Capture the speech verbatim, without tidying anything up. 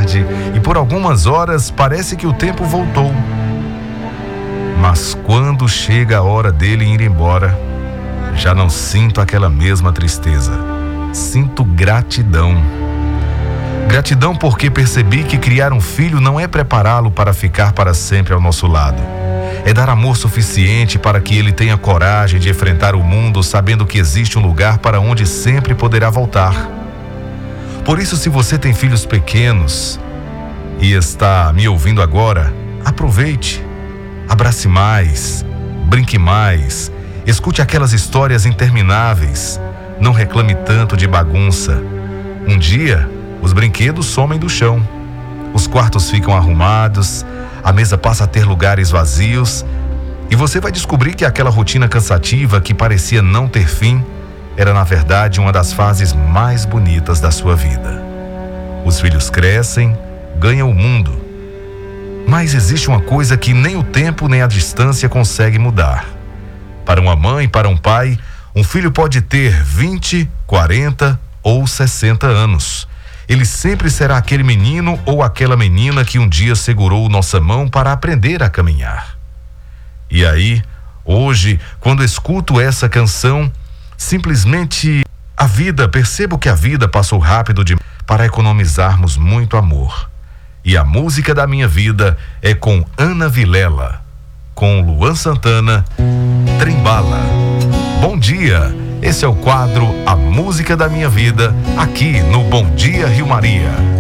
tarde e por algumas horas parece que o tempo voltou. Mas quando chega a hora dele ir embora, já não sinto aquela mesma tristeza. Sinto gratidão. Gratidão porque percebi que criar um filho não é prepará-lo para ficar para sempre ao nosso lado. É dar amor suficiente para que ele tenha coragem de enfrentar o mundo sabendo que existe um lugar para onde sempre poderá voltar. Por isso, se você tem filhos pequenos e está me ouvindo agora, aproveite, abrace mais, brinque mais, escute aquelas histórias intermináveis, não reclame tanto de bagunça. Um dia, os brinquedos somem do chão, os quartos ficam arrumados, a mesa passa a ter lugares vazios e você vai descobrir que aquela rotina cansativa que parecia não ter fim era, na verdade, uma das fases mais bonitas da sua vida. Os filhos crescem, ganham o mundo, mas existe uma coisa que nem o tempo nem a distância consegue mudar. Para uma mãe, para um pai, um filho pode ter vinte, quarenta ou sessenta anos. Ele sempre será aquele menino ou aquela menina que um dia segurou nossa mão para aprender a caminhar. E aí, hoje, quando escuto essa canção, simplesmente a vida, percebo que a vida passou rápido demais para economizarmos muito amor. E a música da minha vida é com Ana Vilela, com Luan Santana, Trembala. Bom dia! Esse é o quadro A Música da Minha Vida, aqui no Bom Dia Rio Maria.